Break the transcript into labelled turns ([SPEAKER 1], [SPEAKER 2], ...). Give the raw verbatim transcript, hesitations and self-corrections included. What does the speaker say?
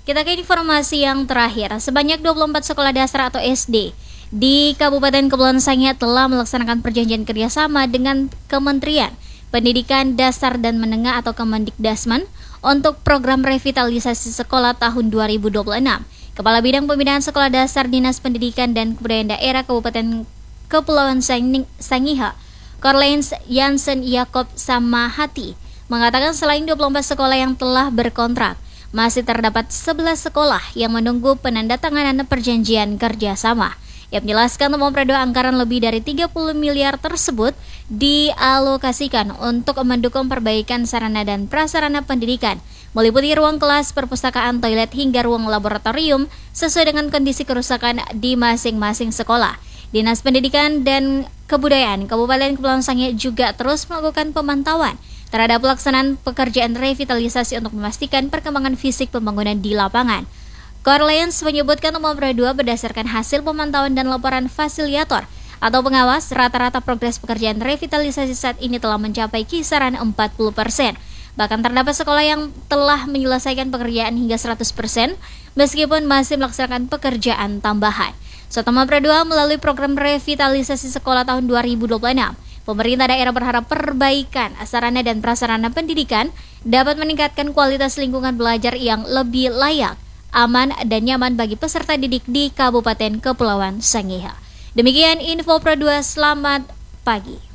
[SPEAKER 1] Kita ke informasi yang terakhir. Sebanyak dua puluh empat sekolah dasar atau S D di Kabupaten Kepulauan Sangihe telah melaksanakan perjanjian kerjasama dengan Kementerian Pendidikan Dasar dan Menengah atau Kemendikdasmen untuk program revitalisasi sekolah tahun dua ribu dua puluh enam. Kepala Bidang Pembinaan Sekolah Dasar Dinas Pendidikan dan Kebudayaan Daerah Kabupaten Kepulauan Sangihe, Korlens Jansen Yakob Samahati, mengatakan selain dua puluh empat sekolah yang telah berkontrak, masih terdapat sebelas sekolah yang menunggu penandatanganan perjanjian kerjasama. Ia menjelaskan untuk memperoleh anggaran lebih dari tiga puluh miliar tersebut dialokasikan untuk mendukung perbaikan sarana dan prasarana pendidikan, meliputi ruang kelas, perpustakaan, toilet, hingga ruang laboratorium sesuai dengan kondisi kerusakan di masing-masing sekolah. Dinas Pendidikan dan Kebudayaan Kabupaten Kepulauan Sangihe juga terus melakukan pemantauan terhadap pelaksanaan pekerjaan revitalisasi untuk memastikan perkembangan fisik pembangunan di lapangan. Korlens menyebutkan nomor dua berdasarkan hasil pemantauan dan laporan fasilitator atau pengawas, rata-rata progres pekerjaan revitalisasi saat ini telah mencapai kisaran empat puluh persen. Bahkan terdapat sekolah yang telah menyelesaikan pekerjaan hingga seratus persen meskipun masih melaksanakan pekerjaan tambahan. Sotoma Pradua melalui program revitalisasi sekolah tahun dua ribu dua puluh enam, pemerintah daerah berharap perbaikan sarana dan prasarana pendidikan dapat meningkatkan kualitas lingkungan belajar yang lebih layak, aman, dan nyaman bagi peserta didik di Kabupaten Kepulauan Sangihe. Demikian info Pradua, selamat pagi.